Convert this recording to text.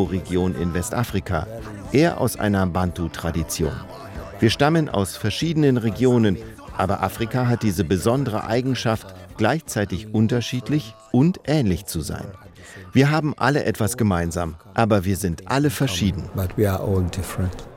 Kongo-Region in Westafrika, er aus einer Bantu-Tradition. Wir stammen aus verschiedenen Regionen, aber Afrika hat diese besondere Eigenschaft, gleichzeitig unterschiedlich und ähnlich zu sein. Wir haben alle etwas gemeinsam, aber wir sind alle verschieden. But we are all different.